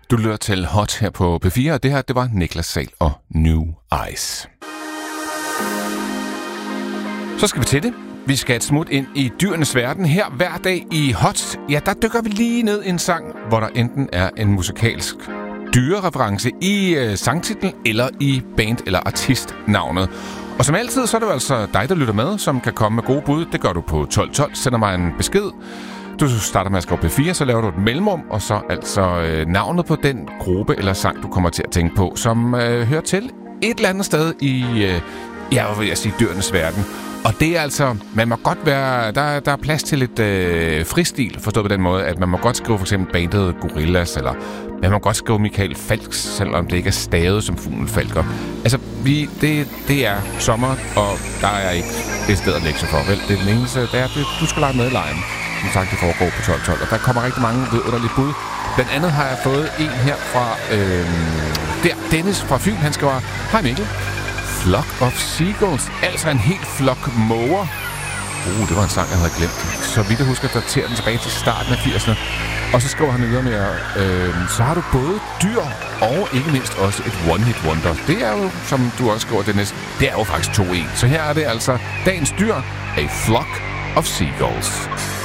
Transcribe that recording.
Du lytter til Hot her på P4, og det her, det var Niklas Sahl og New Eyes. Så skal vi til det. Vi skal et smut ind i dyrenes verden. Her hver dag i Hot, ja, der dykker vi lige ned i en sang, hvor der enten er en musikalsk dyrereference i sangtitlen, eller i band- eller artistnavnet. Og som altid, så er det jo altså dig, der lytter med, som kan komme med gode bud. Det gør du på 1212, sender mig en besked. Du starter med at skrive P4, så laver du et mellemrum, og så altså navnet på den gruppe eller sang, du kommer til at tænke på, som hører til et eller andet sted i, hvad vil jeg sige, dyrenes verden. Og det er altså, man må godt være, der er plads til lidt fristil, forstået på den måde, at man må godt skrive for eksempel bandet Gorillaz, eller man må godt skrive Michael Falks, selvom det ikke er stavet som Fuglen Falker. Altså, det er sommer, og der er ikke det sted at lægge sig for, vel? Det er den eneste, det er, du skal lege med i lejen. Som sagt, det foregår på 1212, og der kommer rigtig mange vidunderlige bud. Blandt andet har jeg fået en her fra, Dennis fra Fyn, han skriver, hej Mikkel. Flock of Seagulls, altså en helt flok måger. Det var en sang, jeg havde glemt. Så vidt jeg husker, daterer den tilbage til starten af 80'erne. Og så skriver han videre med, så har du både dyr og ikke mindst også et one-hit wonder. Det er jo, som du også skriver, Dennis, det er jo faktisk 2-1. Så her er det altså dagens dyr, A Flock of Seagulls.